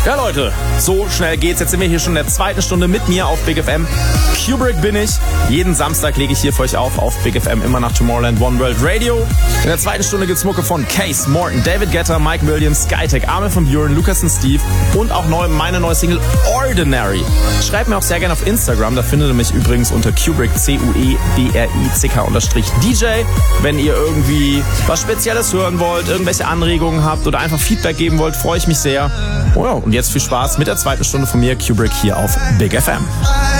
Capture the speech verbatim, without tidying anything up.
Ja Leute, so schnell geht's. Jetzt sind wir hier schon in der zweiten Stunde mit mir auf Big F M. Kubrick bin ich. Jeden Samstag lege ich hier für euch auf auf Big F M, immer nach Tomorrowland One World Radio. In der zweiten Stunde gibt's Mucke von Case, Morton, David Guetta, Mike Williams, Skytech, Armin von Buren, Lucas und Steve und auch neu meine neue Single Ordinary. Schreibt mir auch sehr gerne auf Instagram, da findet ihr mich übrigens unter Kubrick, C U E B R I C K unterstrich D J. Wenn ihr irgendwie was Spezielles hören wollt, irgendwelche Anregungen habt oder einfach Feedback geben wollt, freue ich mich sehr. Oh ja, und jetzt viel Spaß mit der zweiten Stunde von mir, Kubrick, hier auf Big F M.